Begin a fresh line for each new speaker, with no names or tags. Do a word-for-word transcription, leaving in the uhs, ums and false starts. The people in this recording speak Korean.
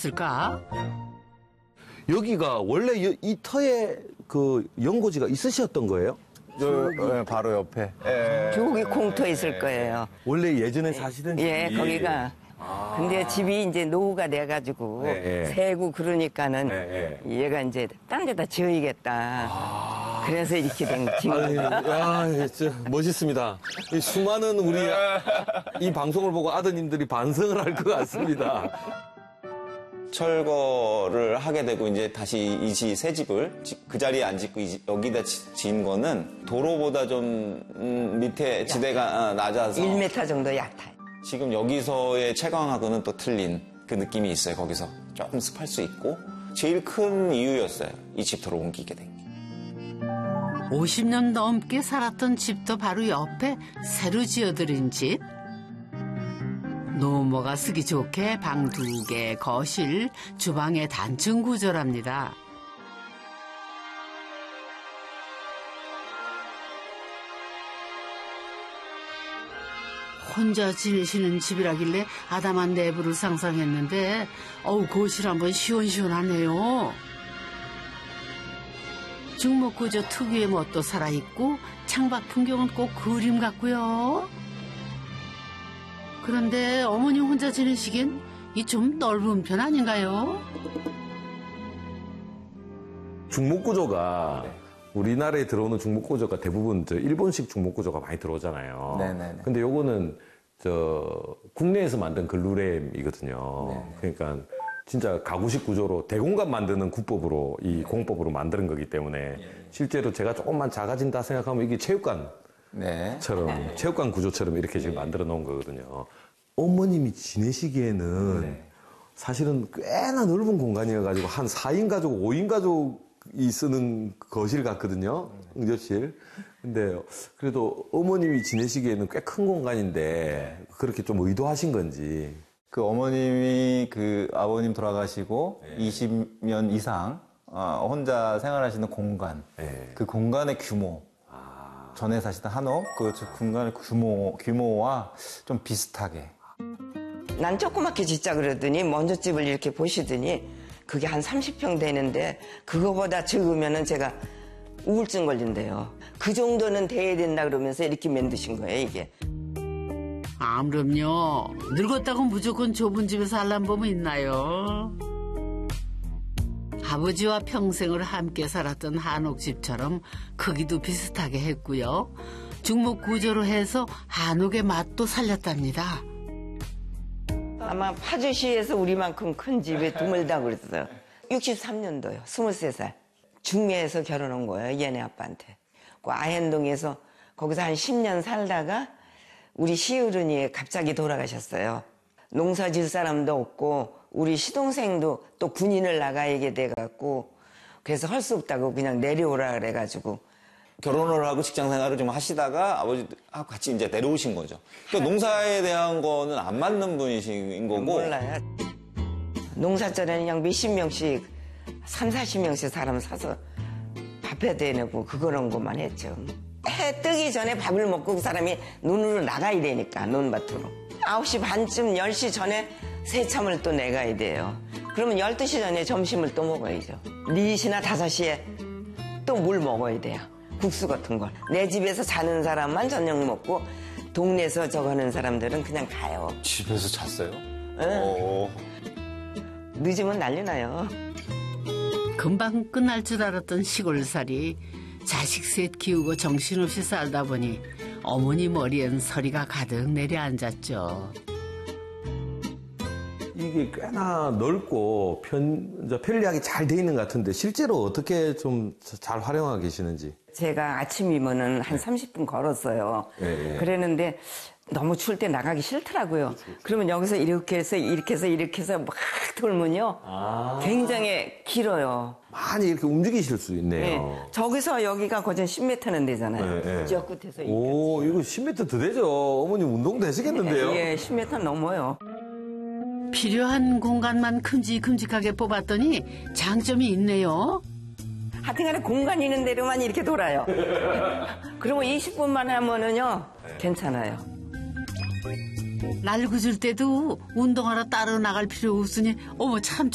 있었을까?
여기가 원래 이 터에 그 연고지가 있으셨던 거예요?
저, 예, 바로 옆에. 예.
저기 공터에 있을 거예요.
원래 예전에 사시던 집이?
예, 거기가. 아. 근데 집이 이제 노후가 돼가지고
네.
새고 그러니까는
네.
얘가 이제 딴 데다 지어야겠다. 아. 그래서 이렇게 된 지금.
야, 진짜 멋있습니다. 이 수많은 우리 이 방송을 보고 아드님들이 반성을 할 것 같습니다.
철거를 하게 되고 이제 다시 이 새 집을 그 자리에 안 짓고 여기다 지은 거는 도로보다 좀 음, 밑에 지대가 낮아서
일 미터 정도 얕아요.
지금 여기서의 채광하고는 또 틀린 그 느낌이 있어요. 거기서 조금 습할 수 있고 제일 큰 이유였어요. 이 집터로 옮기게 된 게.
오십 년 넘게 살았던 집도 바로 옆에 새로 지어들인 집. 노모가 쓰기 좋게 방 두 개, 거실, 주방의 단층 구조랍니다. 혼자 지내시는 집이라길래 아담한 내부를 상상했는데 어우 거실 한번 시원시원하네요. 중목구조 특유의 멋도 살아있고 창밖 풍경은 꼭 그림 같고요. 그런데 어머니 혼자 지내시기엔 이 좀 넓은 편 아닌가요?
중목구조가 네. 우리나라에 들어오는 중목구조가 대부분 저 일본식 중목구조가 많이 들어오잖아요.
네네네.
근데 요거는 저 국내에서 만든 글루램이거든요. 네네. 그러니까 진짜 가구식 구조로 대공간 만드는 구법으로 이 공법으로 만드는 거기 때문에 실제로 제가 조금만 작아진다 생각하면 이게 체육관 처럼 네. 체육관 구조처럼 이렇게 지금 네. 만들어 놓은 거거든요. 어머님이 지내시기에는 네. 사실은 꽤나 넓은 공간이어가지고 한 사 인 가족, 오 인 가족이 쓰는 거실 같거든요. 응접실. 근데 그래도 어머님이 지내시기에는 꽤 큰 공간인데 그렇게 좀 의도하신 건지.
그 어머님이 그 아버님 돌아가시고 네. 이십 년 이상 혼자 생활하시는 공간, 네. 그 공간의 규모. 전에 사시던 한옥, 그 공간의 규모, 규모와 좀 비슷하게.
난 조그맣게 짓자 그러더니 먼저 집을 이렇게 보시더니 그게 한 삼십 평 되는데 그거보다 적으면은 제가 우울증 걸린대요. 그 정도는 돼야 된다 그러면서 이렇게 만드신 거예요, 이게.
아, 그럼요. 늙었다고 무조건 좁은 집에 살란 법은 있나요? 아버지와 평생을 함께 살았던 한옥집처럼 크기도 비슷하게 했고요. 중목 구조로 해서 한옥의 맛도 살렸답니다.
아마 파주시에서 우리만큼 큰 집에 드물다고 그랬어요. 육십삼 년도요. 스물세 살. 중매에서 결혼한 거예요. 얘네 아빠한테. 그 아현동에서 거기서 한 십 년 살다가 우리 시어른이 갑자기 돌아가셨어요. 농사 질 사람도 없고 우리 시동생도 또 군인을 나가게 돼갖고 그래서 할 수 없다고 그냥 내려오라 그래가지고
결혼을 하고 직장 생활을 좀 하시다가 아버지하고 같이 이제 내려오신 거죠. 그러니까 농사에 대한 거는 안 맞는 분이신 거고.
몰라요. 농사전에는 그냥 몇십 명씩 삼, 사십 명씩 사람 사서 밥해 대내고 그런 것만 했죠. 해 뜨기 전에 밥을 먹고 그 사람이 눈으로 나가야 되니까 논밭으로. 아홉 시 반쯤 열 시 전에 새참을 또 내가야 돼요. 그러면 열두 시 전에 점심을 또 먹어야죠. 네 시나 다섯 시에 또 물 먹어야 돼요. 국수 같은 걸. 내 집에서 자는 사람만 저녁 먹고 동네에서 저거 하는 사람들은 그냥 가요.
집에서 잤어요?
응. 늦으면 난리 나요.
금방 끝날 줄 알았던 시골살이 자식 셋 키우고 정신없이 살다 보니 어머니 머리엔 서리가 가득 내려앉았죠.
이게 꽤나 넓고 편, 편리하게 잘 돼 있는 것 같은데 실제로 어떻게 좀 잘 활용하고 계시는지.
제가 아침이면은 한 삼십 분 걸었어요.
네.
그랬는데 너무 추울 때 나가기 싫더라고요. 그렇지, 그렇지. 그러면 여기서 이렇게 해서 이렇게 해서 이렇게 해서 막 돌면요. 아. 굉장히 길어요.
많이 이렇게 움직이실 수 있네요.
네. 저기서 여기가 거진 십 미터는 되잖아요. 네, 네. 저 끝에서
오, 이거 십 미터 더 되죠. 어머님 운동 되시겠는데요?
예, 예, 십 미터 넘어요.
필요한 공간만 큼직큼직하게 뽑았더니 장점이 있네요.
하여튼간에 공간 있는 대로만 이렇게 돌아요. 그러면 이십 분만 하면은요, 괜찮아요.
날 구줄 때도 운동하러 따로 나갈 필요 없으니 어머 참